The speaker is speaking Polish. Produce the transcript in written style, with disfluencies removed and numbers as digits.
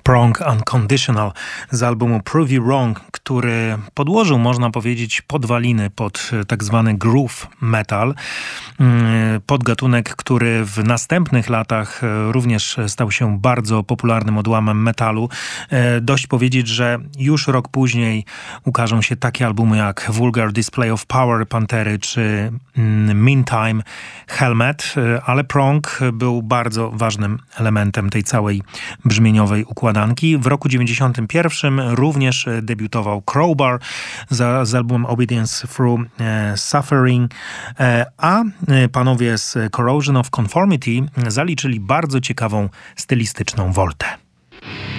Prong Unconditional z albumu Prove You Wrong, który podłożył, można powiedzieć, podwaliny pod tak zwany groove metal. Podgatunek, który w następnych latach również stał się bardzo popularnym odłamem metalu. Dość powiedzieć, że już rok później ukażą się takie albumy jak Vulgar Display of Power Pantery czy Meantime Helmet, ale Prong był bardzo ważnym elementem tej całej brzmieniowej układanki. W roku 91 również debiutował Crowbar z albumem Obedience Through Suffering, a panowie z Corrosion of Conformity zaliczyli bardzo ciekawą stylistyczną woltę.